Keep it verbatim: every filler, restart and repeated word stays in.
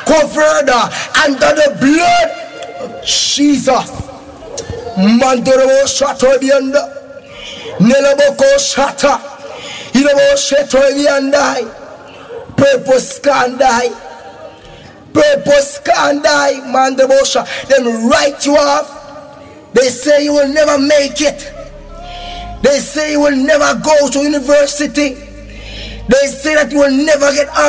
covered under the blood of Jesus. Mandoro shato bianda. Nelaboko shata. Ilabo shato biandai. Purpose can die. Purpose can die. Mandabosha. Them write you off. They say you will never make it. They say you will never go to university. They say that you will never get